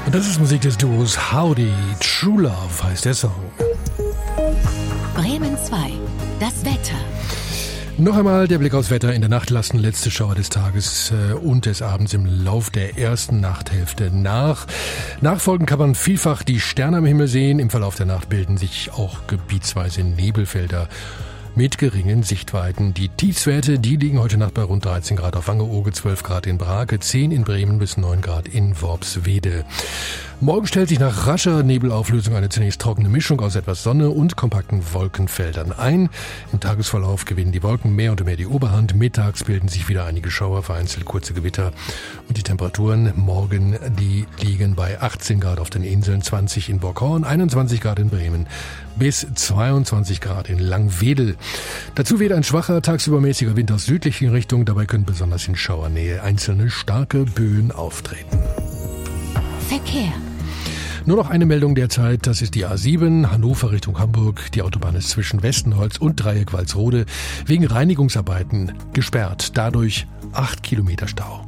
Und das ist Musik des Duos Howdy. True Love heißt der Song. Bremen 2, das Wetter. Noch einmal der Blick aufs Wetter. In der Nacht lassen letzte Schauer des Tages und des Abends im Lauf der ersten Nachthälfte nach. Nachfolgend kann man vielfach die Sterne am Himmel sehen. Im Verlauf der Nacht bilden sich auch gebietsweise Nebelfelder mit geringen Sichtweiten. Die Tiefstwerte, die liegen heute Nacht bei rund 13 Grad auf Wangerooge, 12 Grad in Brake, 10 in Bremen bis 9 Grad in Worpswede. Morgen stellt sich nach rascher Nebelauflösung eine zunächst trockene Mischung aus etwas Sonne und kompakten Wolkenfeldern ein. Im Tagesverlauf gewinnen die Wolken mehr und mehr die Oberhand. Mittags bilden sich wieder einige Schauer, vereinzelt kurze Gewitter. Und die Temperaturen morgen, die liegen bei 18 Grad auf den Inseln, 20 in Borgholm, 21 Grad in Bremen bis 22 Grad in Langwedel. Dazu weht ein schwacher, tagsübermäßiger Wind aus südlichen Richtung. Dabei können besonders in Schauernähe einzelne starke Böen auftreten. Verkehr. Nur noch eine Meldung derzeit, das ist die A7, Hannover Richtung Hamburg. Die Autobahn ist zwischen Westenholz und Dreieck Walsrode wegen Reinigungsarbeiten gesperrt. Dadurch 8 Kilometer Stau.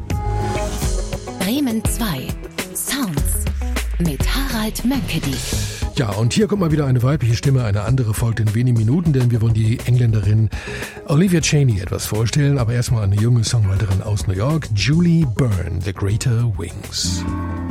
Bremen 2, Sounds mit Harald Mönkedi. Ja, und hier kommt mal wieder eine weibliche Stimme, eine andere folgt in wenigen Minuten, denn wir wollen die Engländerin Olivia Chaney etwas vorstellen, aber erstmal eine junge Songwriterin aus New York, Julie Byrne, The Greater Wings.